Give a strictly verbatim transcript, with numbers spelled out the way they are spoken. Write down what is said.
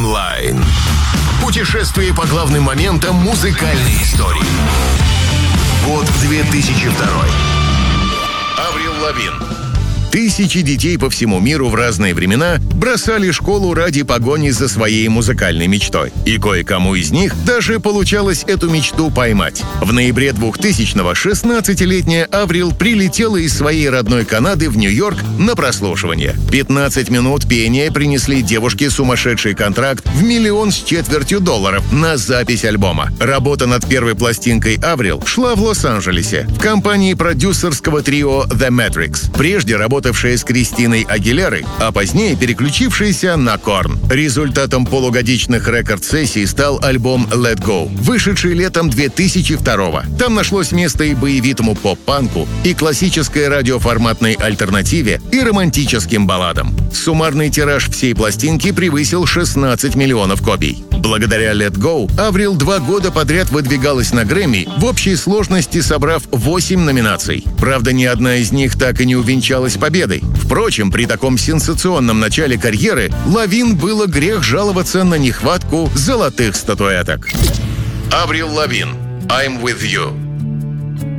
Таймлайн. Путешествие по главным моментам музыкальной истории. Год две тысячи второй. Аврил Лавин. Тысячи детей по всему миру в разные времена бросали школу ради погони за своей музыкальной мечтой. И кое-кому из них даже получалось эту мечту поймать. В ноябре двухтысячного шестнадцатилетняя Аврил прилетела из своей родной Канады в Нью-Йорк на прослушивание. пятнадцать минут пения принесли девушке сумасшедший контракт в миллион с четвертью долларов на запись альбома. Работа над первой пластинкой Аврил шла в Лос-Анджелесе в компании продюсерского трио The Matrix, прежде работавшая с Кристиной Агилерой, а позднее переключившаяся на Корн. Результатом полугодичных рекорд-сессий стал альбом Let Go, вышедший летом две тысячи второго. Там нашлось место и боевитому поп-панку, и классической радиоформатной альтернативе, и романтическим балладам. Суммарный тираж всей пластинки превысил шестнадцать миллионов копий. Благодаря Let Go Аврил два года подряд выдвигалась на Грэмми, в общей сложности собрав восемь номинаций. Правда, ни одна из них так и не увенчалась победой. Впрочем, при таком сенсационном начале карьеры Лавин было грех жаловаться на нехватку золотых статуэток. Аврил Лавин. I'm with you.